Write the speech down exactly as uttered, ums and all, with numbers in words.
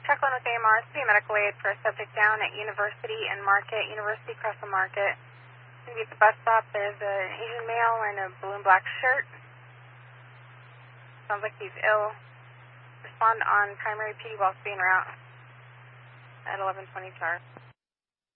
Check one with A M R. It's be medical aid for a subject down at University and Market. University across the Market. Going to be at the bus stop. There's an Asian male wearing a blue and black shirt. Sounds like he's ill. Respond on primary P while being route at eleven twenty chart.